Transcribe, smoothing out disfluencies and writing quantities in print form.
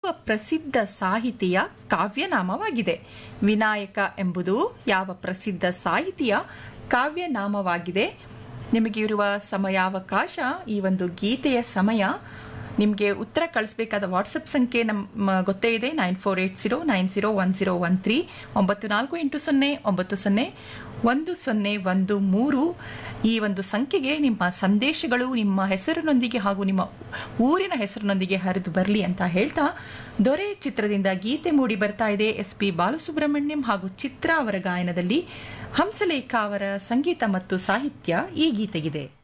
ಪ್ರಸಿದ್ಧ ಸಾಹಿತಿಯ ಕಾವ್ಯನಾಮವಾಗಿದೆ? ವಿನಾಯಕ ಎಂಬುದು ಯಾವ ಪ್ರಸಿದ್ಧ ಸಾಹಿತಿಯ ಕಾವ್ಯನಾಮವಾಗಿದೆ? ನಿಮಗೆ ಇರುವ ಸಮಯಾವಕಾಶ ಈ ಒಂದು ಗೀತೆಯ ಸಮಯ. ನಿಮಗೆ ಉತ್ತರ ಕಳಿಸಬೇಕಾದ ವಾಟ್ಸಪ್ ಸಂಖ್ಯೆ ನಮ್ಮ ಗೊತ್ತೇ ಇದೆ, 9480901013 9480901013. ಈ ಒಂದು ಸಂಖ್ಯೆಗೆ ನಿಮ್ಮ ಸಂದೇಶಗಳು ನಿಮ್ಮ ಹೆಸರಿನೊಂದಿಗೆ ಹಾಗೂ ನಿಮ್ಮ ಊರಿನ ಹೆಸರಿನೊಂದಿಗೆ ಹರಿದು ಬರಲಿ ಅಂತ ಹೇಳ್ತಾ, ದೊರೆ ಚಿತ್ರದಿಂದ ಗೀತೆ ಮೂಡಿ ಬರ್ತಾ ಇದೆ. SP ಬಾಲಸುಬ್ರಹ್ಮಣ್ಯಂ ಹಾಗೂ ಚಿತ್ರ ಅವರ ಗಾಯನದಲ್ಲಿ ಹಂಸಲೇಖ ಅವರ ಸಂಗೀತ ಮತ್ತು ಸಾಹಿತ್ಯ ಈ ಗೀತೆಗಿದೆ.